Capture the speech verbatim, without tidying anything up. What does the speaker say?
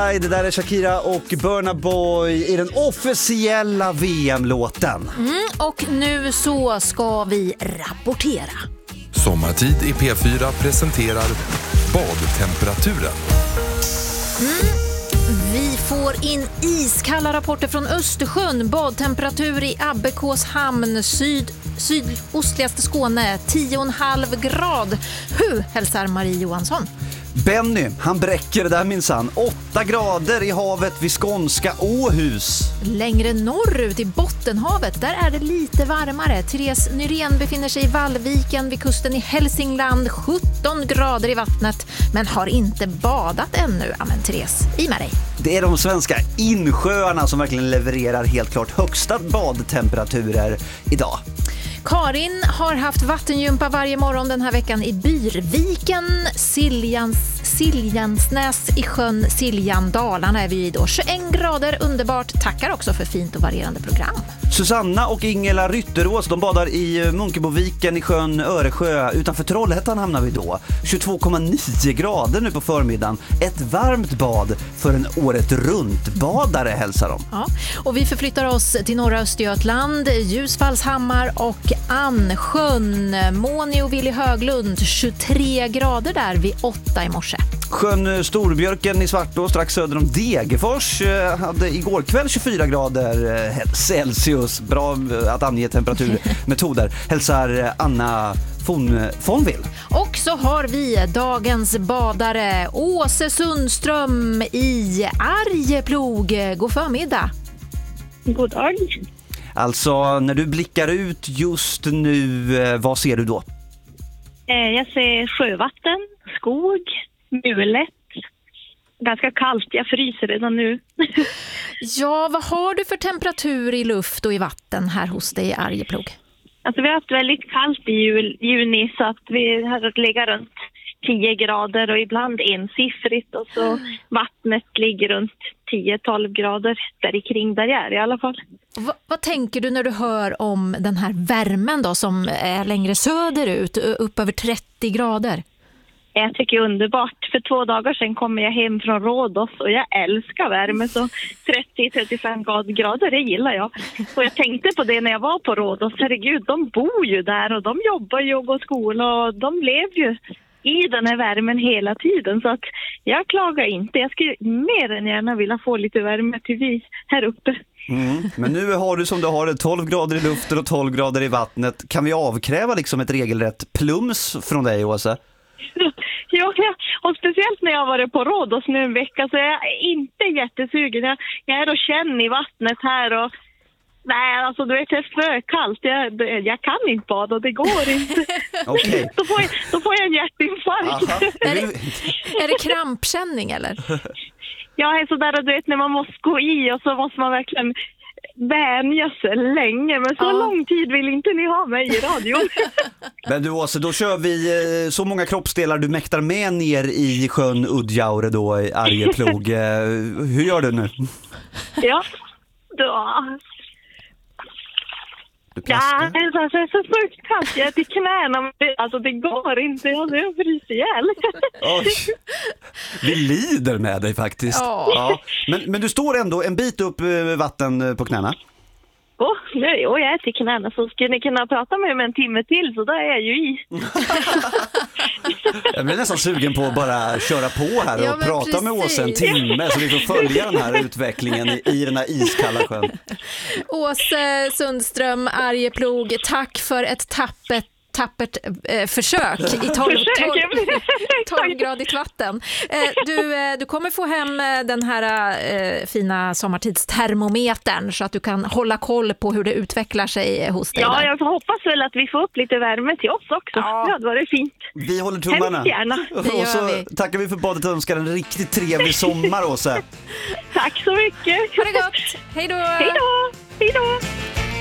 Slide, där är Shakira och Burna Boy i den officiella V M-låten. Mm, och nu så ska vi rapportera. Sommartid i P fyra presenterar badtemperaturen. Mm. Vi får in iskalla rapporter från Östersjön. Badtemperatur i Abbekås hamn, syd, sydostligaste Skåne, tio komma fem grad. Hur hälsar Marie Johansson? Benny, han bräcker det där minsann. åtta grader i havet vid skånska Åhus. Längre norrut i Bottenhavet, där är det lite varmare. Therese Nyrén befinner sig i Vallviken vid kusten i Hälsingland. sjutton grader i vattnet, men har inte badat ännu. Ja, men Therese, i med dig. Det är de svenska insjöarna som verkligen levererar helt klart högsta badtemperaturer idag. Karin har haft vattengympa varje morgon den här veckan i Byrviken, Siljans, Siljansnäs i sjön Siljan, Dalarna är vi i då. tjugoett grader, underbart. Tackar också för fint och varierande program. Susanna och Ingela Rytterås, de badar i Munkeboviken i sjön Öresjö. Utanför Trollhättan hamnar vi då. tjugotvå komma nio grader nu på förmiddagen. Ett varmt bad för en året runt badare, hälsar de. Ja, och vi förflyttar oss till norra Östergötland, Ljusfallshammar och Ansjön. Moni och Willy Höglund, tjugotre grader där vid åtta i morse. Sjön Storbjörken i Svartå strax söder om Degerfors hade igår kväll tjugofyra grader Celsius. Bra att ange temperaturmetoder. Hälsar Anna von Fonvill. Och så har vi dagens badare Åse Sundström i Arjeplog. God förmiddag. God dag. Alltså, när du blickar ut just nu, vad ser du då? Jag ser sjövatten, skog, mulet. Ganska kallt, jag fryser redan nu. Ja, vad har du för temperatur i luft och i vatten här hos dig i Arjeplog? Alltså vi har haft väldigt kallt i jul, juni så att vi har legat runt tio grader och ibland ensiffrigt och så mm. vattnet ligger runt tio tolv grader där i kring där jag är i alla fall. Va, vad tänker du när du hör om den här värmen då som är längre söderut, upp över trettio grader? Jag tycker det är underbart. För två dagar sedan kom jag hem från Rhodos och jag älskar värme. Så trettio till trettiofem grader, det gillar jag. Och jag tänkte på det när jag var på Rhodos. Herregud, de bor ju där och de jobbar ju och går skola och de lever ju i den här värmen hela tiden. Så att jag klagar inte. Jag skulle mer än gärna vilja få lite värme till vi här uppe. Mm. Men nu har du som du har det tolv grader i luften och tolv grader i vattnet. Kan vi avkräva liksom ett regelrätt plums från dig, Åsa? Ja, ja, och speciellt när jag har varit på Rhodos nu en vecka så är jag inte jättesugen. Jag, jag är och känner i vattnet här och nej, alltså du vet, det är för kallt. Jag, jag kan inte bada, det går inte. Okay. Då, får jag, då får jag en hjärtinfarkt. Är det, är det krampkänning eller? Ja, så där du vet när man måste gå i och så måste man verkligen vänja sig länge, men så ja. lång tid vill inte ni ha mig i radion. Men du Åse, då kör vi så många kroppsdelar du mäktar med ner i sjön Udjaure då i Arjeplog. Hur gör du nu? Ja, då... Ja, det är så sjukt kallt. Jag är till knäna. Alltså det går inte. Jag har fryst ihjäl. Oj. Vi lider med dig faktiskt. Oh. Ja. Men, men du står ändå en bit upp vatten på knäna. Åh, oh, nej, oh, jag är till knäna. Så skulle ni kunna prata med mig en timme till så där är jag ju i. Jag blir nästan sugen på att bara köra på här och ja, prata precis. med Åsa en timme så vi får följa den här utvecklingen i, i den här iskalla sjön. Åse Sundström, Arjeplog, tack för ett tappet tappert eh, försök i tolv-gradigt vatten. Eh, du, eh, du kommer få hem den här eh, fina sommartidstermometern så att du kan hålla koll på hur det utvecklar sig hos dig. Ja, där. jag hoppas väl att vi får upp lite värme till oss också. Ja, det var det fint. Vi håller tummarna. Gärna. Och så vi. tackar vi för badet och önskar en riktigt trevlig sommar, Åsa. Tack så mycket. Ha det gott. Hej då. Hej då. Hej då.